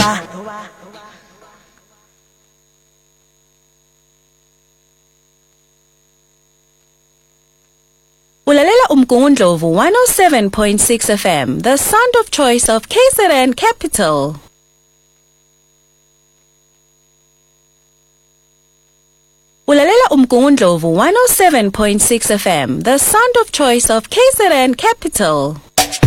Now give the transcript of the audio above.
Ulalela Umgungundlovu 107.6 FM, the sound of choice of KZN Capital. Ulalela Umgungundlovu 107.6 FM, the sound of choice of KZN Capital.